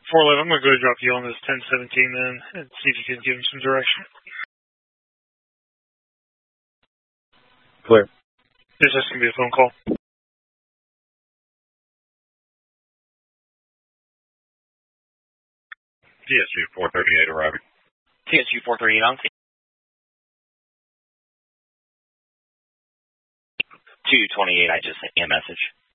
411, I'm going to go ahead and drop you on this 1017 then and see if you can give him some direction. Clear. Yes, that's going to be a phone call. TSU 438 arriving. TSU 438 on. 228, I just sent you a message.